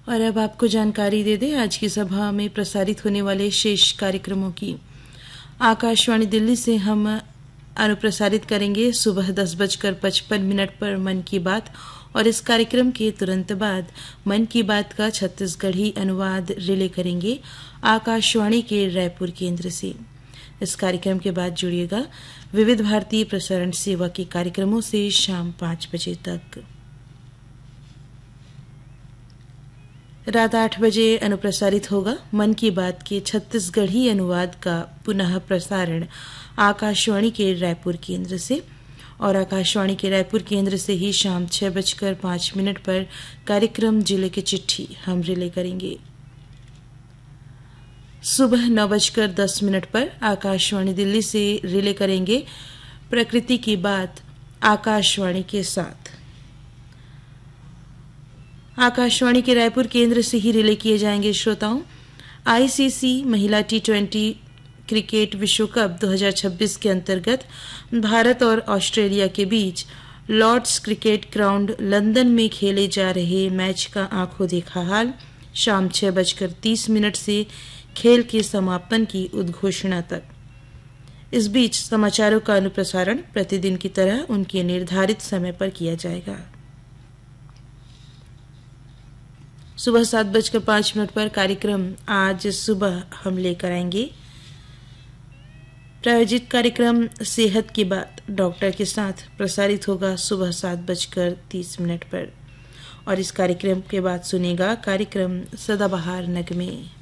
और अब आपको जानकारी दे दें आज की सभा में प्रसारित होने वाले शेष कार्यक्रमों की। आकाशवाणी दिल्ली से हम अनुप्रसारित करेंगे सुबह 10:55 पर मन की बात, और इस कार्यक्रम के तुरंत बाद मन की बात का छत्तीसगढ़ी अनुवाद रिले करेंगे आकाशवाणी के रायपुर केंद्र से। इस कार्यक्रम के बाद जुड़िएगा विविध भारतीय प्रसारण सेवा के कार्यक्रमों से शाम 5 बजे तक। रात 8 बजे अनुप्रसारित होगा मन की बात के छत्तीसगढ़ी अनुवाद का पुनः प्रसारण आकाशवाणी के रायपुर केंद्र से, और आकाशवाणी के रायपुर केंद्र से ही शाम 6:05 पर कार्यक्रम जिले की चिट्ठी हम रिले करेंगे। सुबह 9:10 पर आकाशवाणी दिल्ली से रिले करेंगे प्रकृति की बात आकाशवाणी के साथ। आकाशवाणी के रायपुर केंद्र से ही रिले किए जाएंगे श्रोताओं आईसीसी महिला T20 क्रिकेट विश्व कप 2026 के अंतर्गत भारत और ऑस्ट्रेलिया के बीच लॉर्ड्स क्रिकेट ग्राउंड लंदन में खेले जा रहे मैच का आंखों देखा हाल शाम 6:30 से खेल के समापन की उद्घोषणा तक। इस बीच समाचारों का अनुप्रसारण प्रतिदिन की तरह उनके निर्धारित समय पर किया जाएगा। सुबह 7:05 पर कार्यक्रम आज सुबह हम लेकर आएंगे प्रायोजित कार्यक्रम सेहत की बात डॉक्टर के साथ प्रसारित होगा सुबह 7:30 पर, और इस कार्यक्रम के बाद सुनेगा कार्यक्रम सदाबहार नगमे।